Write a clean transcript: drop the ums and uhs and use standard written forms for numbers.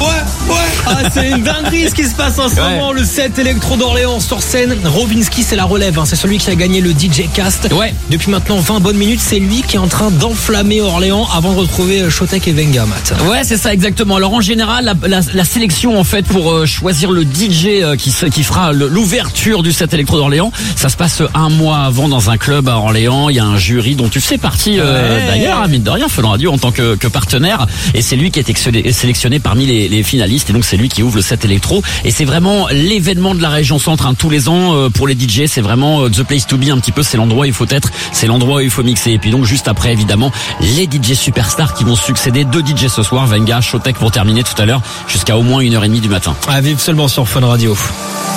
Ah, c'est une dinguerie ce qui se passe en ce moment. Le set électro d'Orléans sur scène. Robinski, c'est la relève, c'est celui qui a gagné le DJ Cast. Depuis maintenant 20 bonnes minutes, c'est lui qui est en train d'enflammer Orléans avant de retrouver Chotek et Venga, Matt. Ouais, c'est ça exactement. Alors en général, la sélection en fait pour choisir le DJ qui fera l'ouverture du set électro d'Orléans, ça se passe un mois avant dans un club à Orléans. Il y a un jury dont tu fais partie d'ailleurs, mine de rien, Fun Radio en tant que partenaire, et c'est lui qui a été sélectionné parmi les finalistes, et donc c'est lui qui ouvre le set électro, et c'est vraiment l'événement de la région centre, tous les ans pour les DJ. C'est vraiment the place to be un petit peu, c'est l'endroit où il faut être, c'est l'endroit où il faut mixer. Et puis donc juste après évidemment les DJ superstars qui vont succéder, 2 DJ ce soir, Venga, Chotek pour terminer tout à l'heure jusqu'à au moins 1h30 du matin. À vivre seulement sur Fun Radio.